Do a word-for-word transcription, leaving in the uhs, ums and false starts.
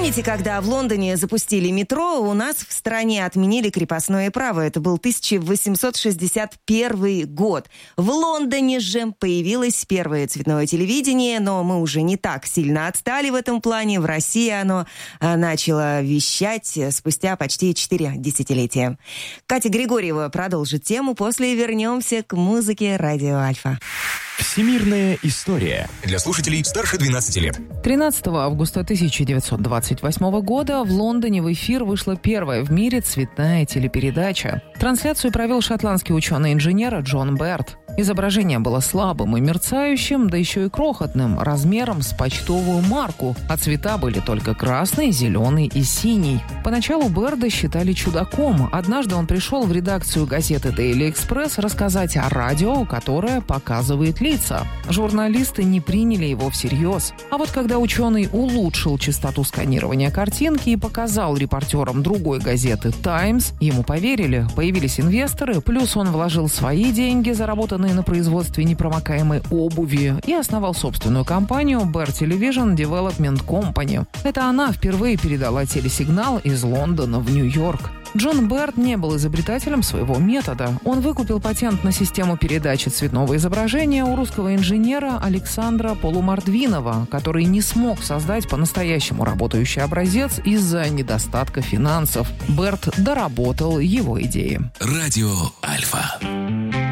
Помните, когда в Лондоне запустили метро, у нас в стране отменили крепостное право. Это был тысяча восемьсот шестьдесят первый год. В Лондоне же появилось первое цветное телевидение, но мы уже не так сильно отстали в этом плане. В России оно начало вещать спустя почти четыре десятилетия. Катя Григорьева продолжит тему. После вернемся к музыке «Радио Альфа». Всемирная история. Для слушателей старше двенадцати лет. тринадцатого августа тысяча девятьсот двадцать восьмого года в Лондоне в эфир вышла первая в мире цветная телепередача. Трансляцию провел шотландский ученый-инженер Джон Берт. Изображение было слабым и мерцающим, да еще и крохотным, размером с почтовую марку, а цвета были только красный, зеленый и синий. Поначалу Берда считали чудаком. Однажды он пришел в редакцию газеты Daily Express рассказать о радио, которое показывает лица. Журналисты не приняли его всерьез. А вот когда ученый улучшил частоту сканирования картинки и показал репортерам другой газеты «Таймс», ему поверили, появились инвесторы, плюс он вложил свои деньги, заработанные на производстве непромокаемой обуви, и основал собственную компанию Bear Television Development Company. Это она впервые передала телесигнал из Лондона в Нью-Йорк. Джон Берт не был изобретателем своего метода. Он выкупил патент на систему передачи цветного изображения у русского инженера Александра Полумордвинова, который не смог создать по-настоящему работающий образец из-за недостатка финансов. Берт доработал его идеи. Радио Альфа.